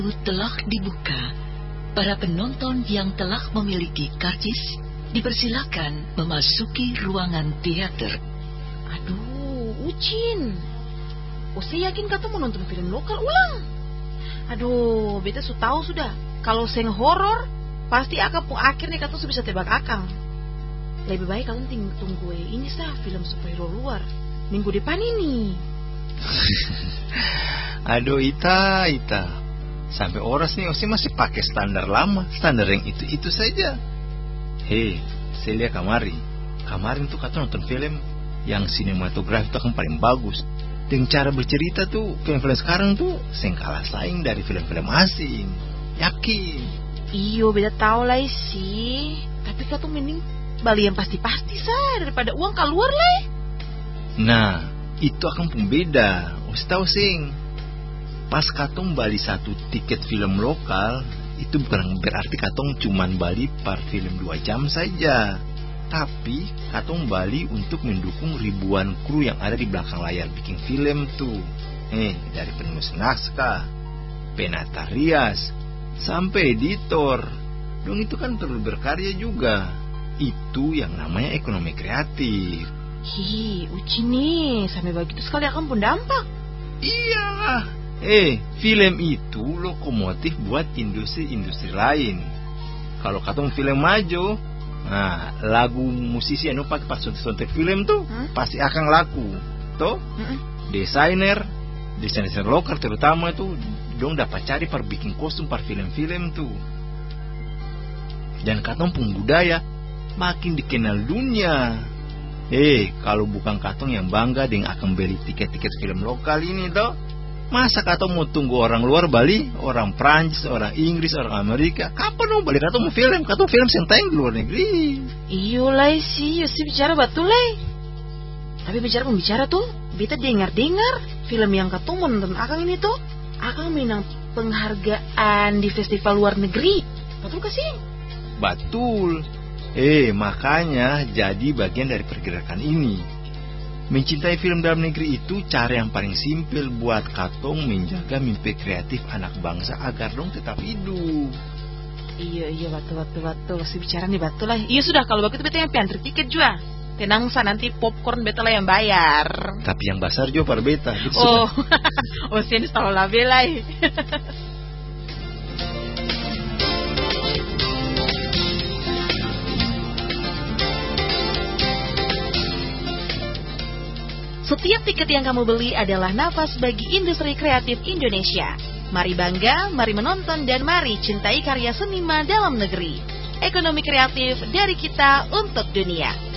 Telah dibuka. Para penonton yang telah memiliki karcis dipersilakan memasuki ruangan teater. Aduh, Ucin. Saya yakin kata mau nonton film lokal ulang. Aduh, beta tahu sudah. Kalau seng horor, pasti akan pun akhirnya kata bisa tebak akang. Lebih baik kalian tunggu ini sah film superhero luar minggu depan ini. Aduh, Ita. Sampai oras nih Osi masih pakai standar lama, standar yang itu saja. Hei, saya lihat kemarin tuh kata nonton film yang sinematografi itu kan paling bagus. Dengan cara bercerita tuh film-film sekarang tuh seng kalah saing dari film-film asing. Yakin? Iyo, beda tahu lah sih. Tapi kata mending bali yang pasti-pasti sah daripada uang keluar lah. Nah, itu akan pembeda. Osi tahu sing. Pas katong bali satu tiket film lokal, itu bukan berarti katong cuman bali per film 2 jam saja. Tapi katong bali untuk mendukung ribuan kru yang ada di belakang layar bikin film tuh. Dari penulis naskah, penata rias, sampai editor. Dong itu kan perlu berkarya juga. Itu yang namanya ekonomi kreatif. Uci nih, sampai begitu sekali akan pun dampak. Iyalah. Film itu lokomotif buat industri-industri lain. Kalau katong film maju, nah, lagu musisi yang pakai pas sontek film tuh pasti akan laku. Toh, desainer lokal terutama tuh dong dapat cari per bikin kostum per film-film tuh. Dan katong pun budaya makin dikenal dunia. Kalau bukan katong yang bangga dengan akan beli tiket-tiket film lokal ini toh, masa katong mau tunggu orang luar Bali, orang Prancis, orang Inggris, orang Amerika? Kapan mau balik katong mau film? Katong film senteng di luar negeri. Iyo lah sih, bicara betul lah. Tapi bicara tuh, beta dengar film yang katong mau nonton akang ini tuh akang menang penghargaan di festival luar negeri. Betul gak sih? Betul. Makanya jadi bagian dari pergerakan ini. Mencintai film dalam negeri itu cara yang paling simpel buat katong menjaga mimpi kreatif anak bangsa agar dong tetap hidup. Iya betul. Si bicara nih betul lah. Iya sudah, kalau begitu beta yang piantri tiket juga. Tenang sa, nanti popcorn beta lah yang bayar. Tapi yang besar juga para beta. Gitu sini tahu lah belai. Setiap tiket yang kamu beli adalah nafas bagi industri kreatif Indonesia. Mari bangga, mari menonton, dan mari cintai karya seniman dalam negeri. Ekonomi kreatif dari kita untuk dunia.